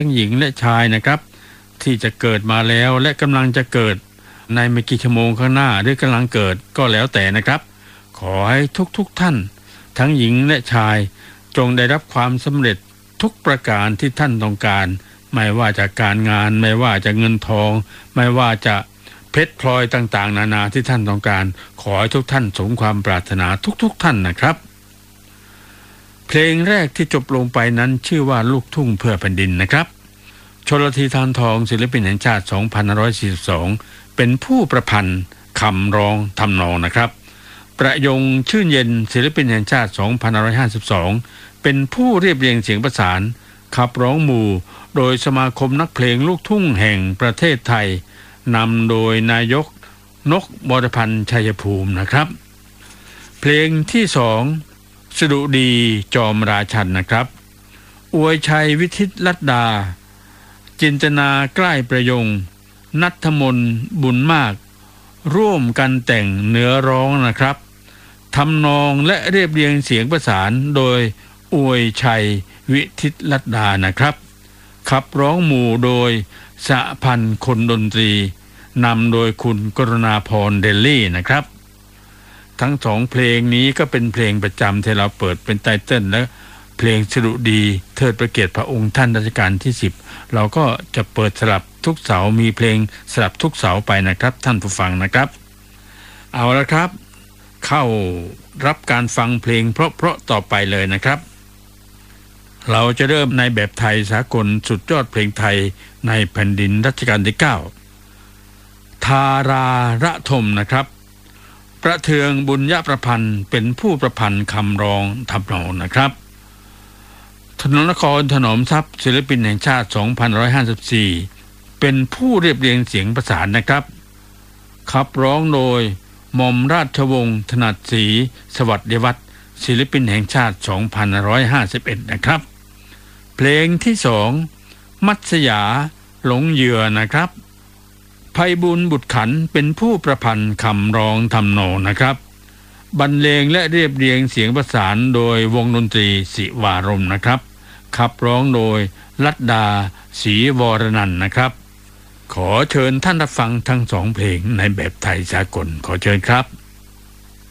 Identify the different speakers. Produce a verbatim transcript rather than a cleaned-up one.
Speaker 1: ทั้งหญิงและชายนะครับที่จะเกิดมาแล้วและกำลังจะเกิดในไม่กี่ชั่วโมงข้างหน้าหรือกำลังเกิดก็แล้วแต่นะครับขอให้ทุกๆท่านทั้งหญิงและชายจงได้รับความสำเร็จทุกประการที่ท่านต้องการไม่ว่าจะการงานไม่ว่าจะเงินทองไม่ว่าจะเพชรพลอยต่างๆนานาที่ท่านต้องการขอให้ทุกท่านสมความปรารถนาทุกๆท่านนะครับเพลงแรกที่จบลงไปนั้นชื่อว่าลูกทุ่งเพื่อแผ่นดินนะครับชลธี ธารทองศิลปินแห่งชาติสองพันห้าร้อยสี่สิบสองเป็นผู้ประพันธ์คำร้องทำนองนะครับประยงชื่นเย็นศิลปินแห่งชาติสองพันห้าร้อยห้าสิบสองเป็นผู้เรียบเรียงเสียงประสานขับร้องหมู่โดยสมาคมนักเพลงลูกทุ่งแห่งประเทศไทยนำโดยนายกนกบรพันธ์ชัยภูมินะครับเพลงที่สองสดุดีจอมราชันนะครับอวยชัยวิทิตลัดดาจินตนาใกล้ประยงณัฐมนบุญมากร่วมกันแต่งเนื้อร้องนะครับทำนองและเรียบเรียงเสียงประสานโดยอวยชัยวิทิตลัดดานะครับขับร้องหมู่โดยสหพันธ์คนดนตรีนำโดยคุณกรุณาพรเดลลี่นะครับทั้งสองเพลงนี้ก็เป็นเพลงประจำที่เราเปิดเป็นไตเติ้ลและเพลงสดุดีเทิดพระเกียรติพระองค์ท่านรัชกาลที่สิบเราก็จะเปิดสลับทุกเสาร์มีเพลงสลับทุกเสาร์ไปนะครับท่านผู้ฟังนะครับเอาละครับเข้ารับการฟังเพลงเพราะๆต่อไปเลยนะครับเราจะเริ่มในแบบไทยสากลสุดยอดเพลงไทยในแผ่นดินรัชกาลที่เก้าทาราระทมนะครับประเทืองบุญยประพันธ์เป็นผู้ประพันธ์คำร้องทำนองนะครับถนนนครถนอมทรัพย์ศิลปินแห่งชาติสองพันหนึ่งร้อยห้าสิบสี่เป็นผู้เรียบเรียงเสียงประสานนะครับขับร้องโดยหม่อมราชวงศ์ถนัดศรีสวัสดิวัฒน์ศิลปินแห่งชาติสองพันห้าร้อยห้าสิบเอ็ดนะครับเพลงที่สองมัตสยาหลงเหยื่อนะครับไพบูลย์บุตรขันเป็นผู้ประพันธ์คำร้องทำนองนะครับบรรเลงและเรียบเรียงเสียงประสานโดยวงดนตรีศิวารมณ์นะครับขับร้องโดยลัดดาศรีวรนันท์นะครับขอเชิญท่านรับฟังทั้งสองเพลงในแบบไทยสากลขอเชิญครับ